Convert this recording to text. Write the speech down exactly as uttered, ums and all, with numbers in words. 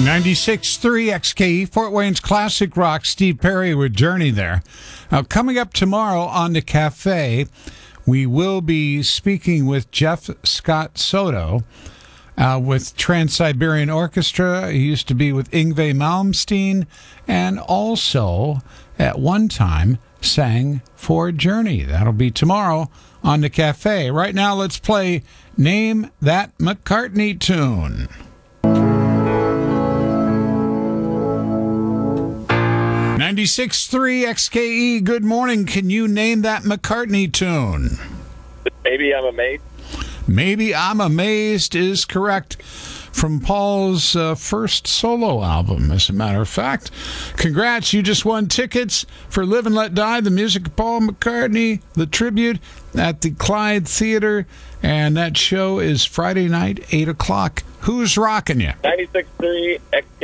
ninety-six point three X K E, Fort Wayne's classic rock, Steve Perry with Journey there. Now, coming up tomorrow on the Cafe, we will be speaking with Jeff Scott Soto uh, with Trans-Siberian Orchestra. He used to be with Yngwie Malmsteen and also, at one time, sang for Journey. That'll be tomorrow on the Cafe. Right now, let's play Name That McCartney Tune. ninety-six point three X K E, good morning. Can you name that McCartney tune? Maybe I'm Amazed. Maybe I'm Amazed is correct. From Paul's uh, first solo album, as a matter of fact. Congrats, you just won tickets for Live and Let Die, the music of Paul McCartney, the tribute at the Clyde Theater, and that show is Friday night, eight o'clock. Who's rocking you? ninety-six point three X K